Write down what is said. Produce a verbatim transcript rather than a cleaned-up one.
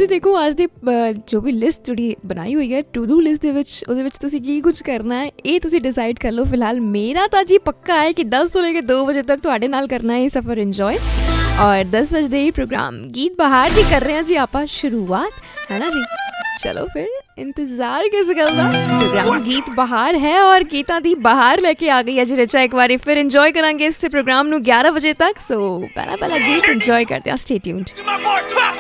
ਤੁਸੀਂ ਦੇਖੋ ਅੱਜ ਦੀ ਜੋ ਵੀ ਲਿਸਟ ਜਿਹੜੀ ਬਣਾਈ ਹੋਈ ਹੈ ਟੂ ਡੂ ਲਿਸਟ ਦੇ ਵਿੱਚ, ਉਹਦੇ ਵਿੱਚ ਤੁਸੀਂ ਕੀ ਕੁਝ ਕਰਨਾ ਹੈ ਇਹ ਤੁਸੀਂ ਡਿਸਾਈਡ ਕਰ ਲਓ। ਫਿਲਹਾਲ ਮੇਰਾ ਤਾਂ ਜੀ ਪੱਕਾ ਹੈ ਕਿ ਦਸ ਤੋਂ ਲੈ ਕੇ ਦੋ ਵਜੇ ਤੱਕ ਤੁਹਾਡੇ ਨਾਲ ਕਰਨਾ ਹੈ ਇਹ ਸਫ਼ਰ ਇੰਜੋਏ। ਔਰ ਦਸ ਵਜੇ ਦੇ ਹੀ ਪ੍ਰੋਗਰਾਮ ਗੀਤ ਬਹਾਰ ਦੀ ਕਰ ਰਹੇ ਹਾਂ ਜੀ ਆਪਾਂ ਸ਼ੁਰੂਆਤ, ਹੈ ਨਾ ਜੀ। ਚਲੋ ਫਿਰ ਇੰਤਜ਼ਾਰ ਕਿਸ ਗੱਲ ਦਾ, ਪ੍ਰੋਗਰਾਮ ਗੀਤ ਬਹਾਰ ਹੈ ਔਰ ਗੀਤਾਂ ਦੀ ਬਹਾਰ ਲੈ ਕੇ ਆ ਗਈ ਹੈ ਜੀ ਰਿਚਾ। ਇੱਕ ਵਾਰੀ ਫਿਰ ਇੰਜੋਏ ਕਰਾਂਗੇ ਇਸ ਪ੍ਰੋਗਰਾਮ ਨੂੰ ਗਿਆਰਾਂ ਵਜੇ ਤੱਕ। ਸੋ ਪਹਿਲਾਂ ਪਹਿਲਾਂ ਗੀਤ ਇੰਜੋਏ ਕਰਦੇ ਆ, ਸਟੇ ਟਿਊਨਡ।